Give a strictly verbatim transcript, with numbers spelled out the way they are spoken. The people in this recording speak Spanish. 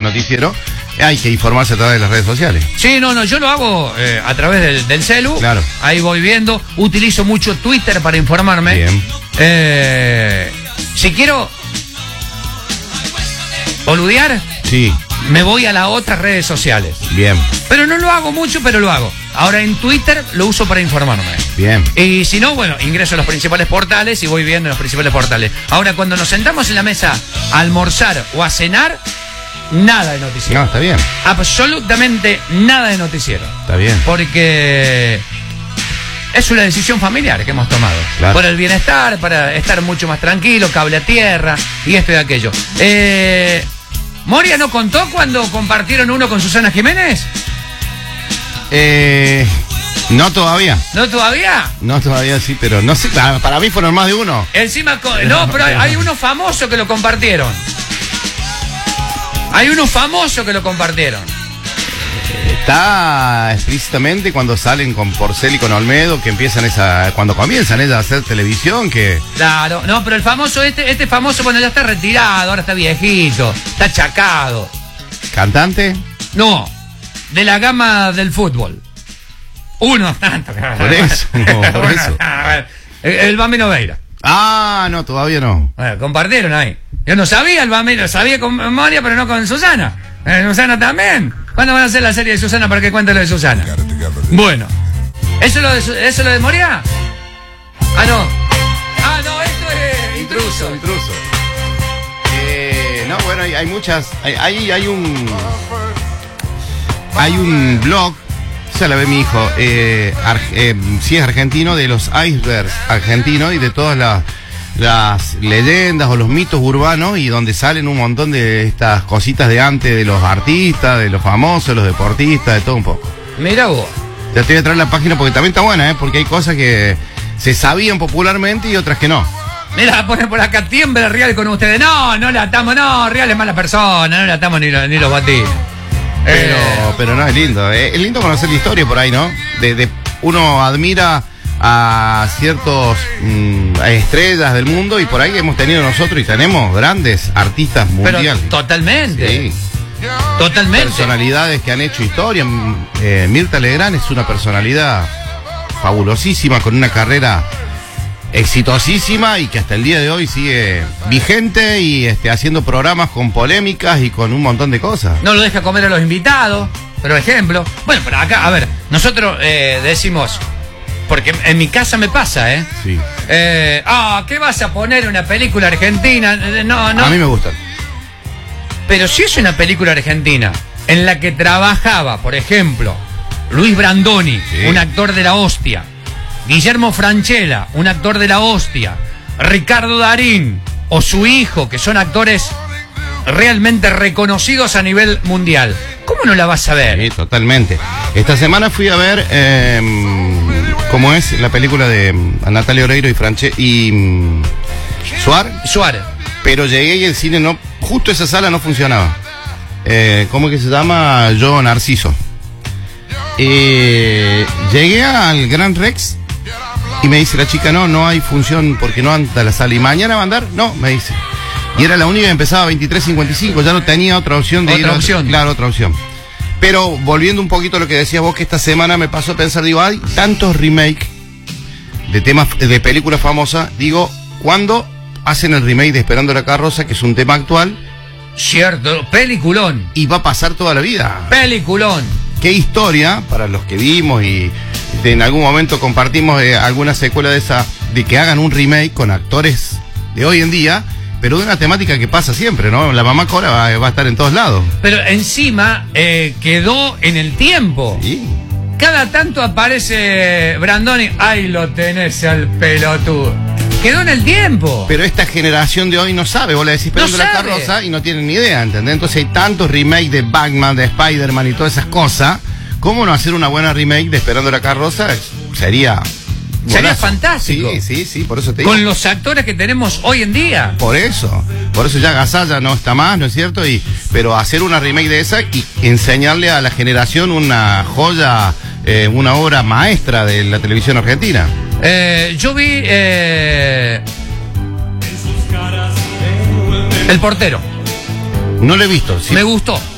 noticiero, hay que informarse a través de las redes sociales. Sí, no, no, yo lo hago eh, a través del, del celu. Claro. Ahí voy viendo. Utilizo mucho Twitter para informarme. Bien. Eh, si quiero boludear, Sí. me voy a las otras redes sociales. Bien. Pero no lo hago mucho, pero lo hago. Ahora en Twitter lo uso para informarme. Bien. Y si no, bueno, ingreso a los principales portales y voy viendo los principales portales. Ahora, cuando nos sentamos en la mesa a almorzar o a cenar, nada de noticiero. No, está bien. Absolutamente nada de noticiero. Está bien. Porque es una decisión familiar que hemos tomado. Claro. Por el bienestar, para estar mucho más tranquilo, cable a tierra y esto y aquello. Eh, ¿Moria no contó cuando compartieron uno con Susana Jiménez? Eh, no todavía. ¿No todavía? No todavía, sí, pero no sé. Para, para mí fueron más de uno. Encima, con, no, pero hay, hay uno famoso que lo compartieron. Hay uno famoso que lo compartieron. Está explícitamente cuando salen con Porcel y con Olmedo, que empiezan esa, cuando comienzan ellas a hacer televisión, que... Claro, no, pero el famoso, este, este famoso, bueno, ya está retirado, ahora está viejito, está achacado. ¿Cantante? No, de la gama del fútbol. Uno tanto. Por eso, no, por eso. El, el Bambino Veira. Ah, no, todavía no. Bueno, compartieron ahí. Yo no sabía el Bambino, sabía con Moria, pero no con Susana. Eh, Susana también. ¿Cuándo van a hacer la serie de Susana para que cuente lo de Susana? Bueno, ¿eso es lo de, eso es lo de Moria? Ah, no. Ah, no, esto es intruso. Intruso. Eh, no, bueno, hay, hay muchas. Hay, hay, hay un. Hay un blog. Ya la ve mi hijo. Eh, Ar, eh, sí, es argentino, de los icebergs argentinos y de todas las. las leyendas o los mitos urbanos, y donde salen un montón de estas cositas de antes de los artistas, de los famosos, los deportistas, de todo un poco. Mira vos. Ya te voy a traer la página porque también está buena, ¿eh? Porque hay cosas que se sabían popularmente y otras que no. Mira, ponen por acá, tiembla Real con ustedes. No, no la atamos, no, Real es mala persona, no la atamos ni, lo, ni los batines. Pero, Eh. pero no, es lindo. ¿eh? Es lindo conocer la historia por ahí, ¿no? De, de uno admira a ciertos mmm, estrellas del mundo, y por ahí hemos tenido nosotros y tenemos grandes artistas mundiales. Pero totalmente. Sí. Totalmente. Personalidades que han hecho historia. Eh, Mirta Legrand es una personalidad fabulosísima, con una carrera exitosísima y que hasta el día de hoy sigue vigente y este, haciendo programas con polémicas y con un montón de cosas. No lo deja comer a los invitados, por ejemplo. Bueno, pero acá, a ver, nosotros eh, decimos, porque en mi casa me pasa, ¿eh? Sí. Eh, ah, ¿qué vas a poner una película argentina? No, no. A mí me gustan. Pero si es una película argentina en la que trabajaba, por ejemplo, Luis Brandoni, Sí. un actor de la hostia, Guillermo Francella, un actor de la hostia, Ricardo Darín o su hijo, que son actores realmente reconocidos a nivel mundial, ¿cómo no la vas a ver? Sí, totalmente. Esta semana fui a ver eh, cómo es la película de Natalia Oreiro y Franche y um, Suárez. Suárez. Pero llegué y el cine no, justo esa sala no funcionaba. Eh, ¿Cómo es que se llama? Yo Narciso. Eh, llegué al Gran Rex y me dice la chica, no, no hay función porque no anda la sala. ¿Y mañana va a andar? No, me dice. Y era la única que empezaba a veintitrés cincuenta y cinco, ya no tenía otra opción de Otra ir a opción. Claro, otra opción. Pero volviendo un poquito a lo que decías vos, que esta semana me pasó a pensar, digo, hay tantos remakes de temas, de películas famosas, digo, ¿cuándo hacen el remake de Esperando la Carroza, que es un tema actual? Cierto, peliculón. Y va a pasar toda la vida. Peliculón. Qué historia, para los que vimos y de, en algún momento compartimos eh, alguna secuela de esa, de que hagan un remake con actores de hoy en día, pero de una temática que pasa siempre, ¿no? La mamá Cora va, va a estar en todos lados. Pero encima eh, quedó en el tiempo. Sí. Cada tanto aparece Brandoni, ahí lo tenés al pelotudo. Quedó en el tiempo. Pero esta generación de hoy no sabe, vos le decís Esperando No la sabe. Carroza y no tienen ni idea, ¿entendés? Entonces hay tantos remakes de Batman, de Spider-Man y todas esas cosas. ¿Cómo no hacer una buena remake de Esperando la Carroza? Sería... Sería buenazo. fantástico. Sí, sí, sí, por eso te digo. Con los actores que tenemos hoy en día. Por eso, por eso ya Gasalla no está más, ¿no es cierto? Y pero hacer una remake de esa y enseñarle a la generación una joya, eh, una obra maestra de la televisión argentina. Eh, yo vi eh, El portero. No lo he visto. Sí. Me gustó.